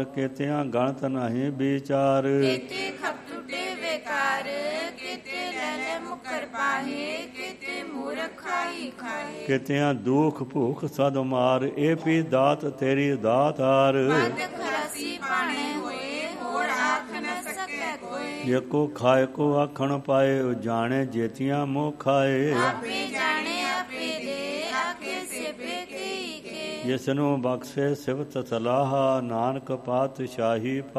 ਕਿਤਿਆਂ ਗਣਤ ਨਹੀਂ ਵਿਚਾਰ। ਕਿਤੇ ਖਪ ਟੁੱਟੇ ਵੇਕਾਰ, ਕਿਤੇ ਲੈ ਲੈ ਮੁਕਰ ਪਾਹੇ, ਕਿਤੇ ਮੂਰਖ ਖਾਈ ਖਾਏ। ਕਿਤਿਆਂ ਦੁਖ ਭੁਖ ਸਦ ਮਾਰ, ਇਹ ਵੀ ਦਾਤ ਤੇਰੀ ਦਾਤਾਰ। ਬੰਦ ਖਲਾਸੀ ਭਾਣੇ ਹੋਏ, ਹੋਰ ਆਖ ਨ ਸਕੈ ਕੋਇ। ਜੇਕੋ ਖਾਏ ਕੋ ਆਖਣ ਪਾਏ, ਜਾਣੇ ਜੇਤੀਆਂ ਮੋਹ ਖਾਏ। ਆਪੇ ਜਾਣੇ ਆਪੇ ਦੇ, ਆਖੇ ਸੇਬੇ ਕਈ ਕੇ। ਜਿਸਨੂੰ ਬਖਸ਼ੇ ਸਿਵਤ ਸਲਾਹਾ, ਨਾਨਕ ਪਾਤਸ਼ਾਹੀ